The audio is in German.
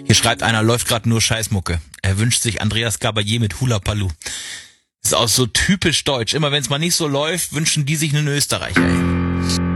Hier schreibt einer, läuft gerade nur Scheißmucke. Er wünscht sich Andreas Gabalier mit Hula Paloo. Ist auch so typisch deutsch. Immer wenn es mal nicht so läuft, wünschen die sich einen Österreicher, ey.